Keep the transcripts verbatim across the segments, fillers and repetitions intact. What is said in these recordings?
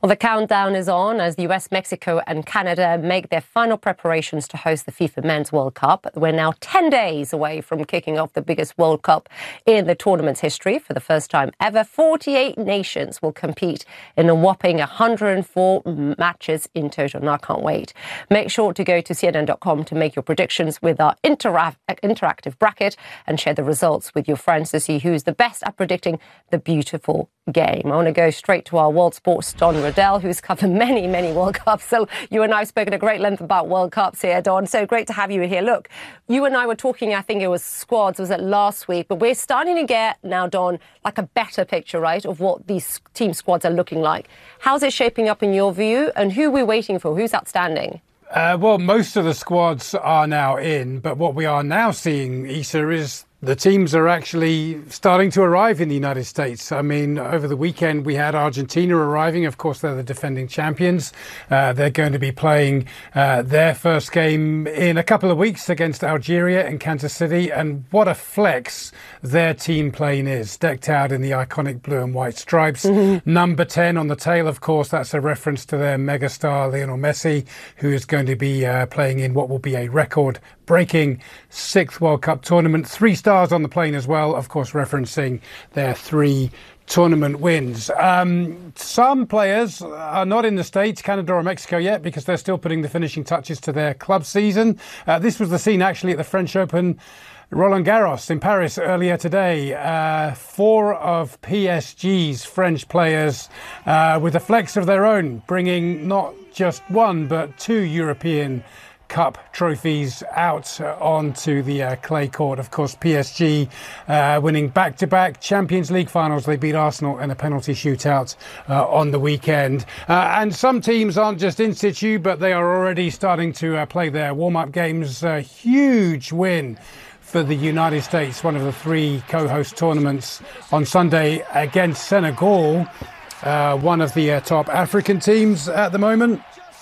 Well, the countdown is on as the U S, Mexico and Canada make their final preparations to host the FIFA Men's World Cup. We're now ten days away from kicking off the biggest World Cup in the tournament's history. For the first time ever, forty-eight nations will compete in a whopping one hundred four matches in total. And I can't wait. Make sure to go to C N N dot com to make your predictions with our intera- interactive bracket and share the results with your friends to see who's the best at predicting the beautiful game. I want to go straight to our world sports Don Riddell, who's covered many, many World Cups. So you and I have spoken at great length about World Cups here, Don. So great to have you here. Look, you and I were talking, I think it was squads, was it last week? But we're starting to get now, Don, like a better picture, right, of what these team squads are looking like. How's it shaping up in your view? And who are we waiting for? Who's outstanding? Uh, well, most of the squads are now in. But what we are now seeing, Issa, is the teams are actually starting to arrive in the United States. I mean, over the weekend, we had Argentina arriving. Of course, they're the defending champions. Uh, they're going to be playing uh, their first game in a couple of weeks against Algeria in Kansas City. And what a flex their team plane is, decked out in the iconic blue and white stripes. Mm-hmm. Number ten on the tail, of course, that's a reference to their megastar Lionel Messi, who is going to be uh, playing in what will be a record-breaking sixth World Cup tournament. Three stars on the plane as well, of course, referencing their three tournament wins. Um, some players are not in the States, Canada or Mexico yet, because they're still putting the finishing touches to their club season. Uh, this was the scene actually at the French Open Roland Garros in Paris earlier today. Uh, four of P S G's French players uh, with a flex of their own, bringing not just one but two European Cup trophies out uh, onto the uh, clay court. Of course, P S G uh, winning back-to-back Champions League finals. They beat Arsenal in a penalty shootout uh, on the weekend. Uh, and some teams aren't just in situ, but they are already starting to uh, play their warm-up games. A huge win for the United States, one of the three co-host tournaments on Sunday against Senegal, uh, one of the uh, top African teams at the moment.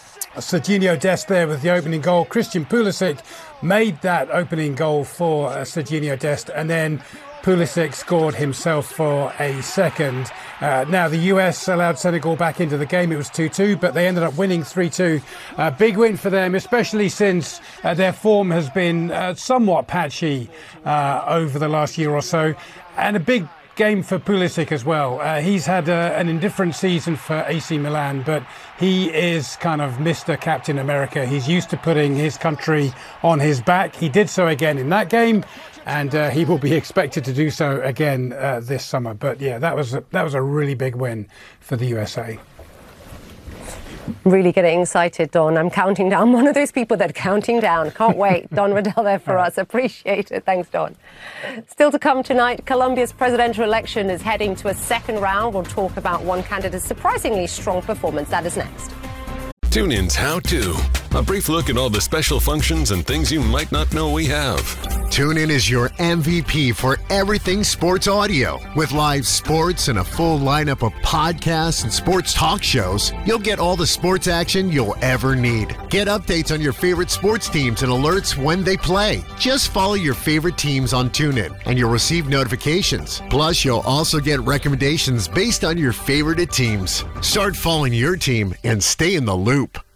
Sergiño Dest there with the opening goal. Christian Pulisic made that opening goal for uh, Sergiño Dest, and then Pulisic scored himself for a second. Uh, now, the U S allowed Senegal back into the game. It was two two, but they ended up winning three two. Uh, big win for them, especially since uh, their form has been uh, somewhat patchy uh, over the last year or so. And a big game for Pulisic as well. Uh, he's had uh, an indifferent season for A C Milan, but he is kind of Mister Captain America. He's used to putting his country on his back. He did so again in that game, and uh, he will be expected to do so again uh, this summer. But yeah, that was a, that was a really big win for the U S A. Really getting excited, Don. I'm counting down. I'm one of those people that are counting down. Can't wait. Don Riddell there for us. Appreciate it. Thanks, Don. Still to come tonight, Colombia's presidential election is heading to a second round. We'll talk about one candidate's surprisingly strong performance. That is next. TuneIn's How To. A brief look at all the special functions and things you might not know we have. TuneIn is your M V P for everything sports audio. With live sports and a full lineup of podcasts and sports talk shows, you'll get all the sports action you'll ever need. Get updates on your favorite sports teams and alerts when they play. Just follow your favorite teams on TuneIn and you'll receive notifications. Plus, you'll also get recommendations based on your favorite teams. Start following your team and stay in the loop.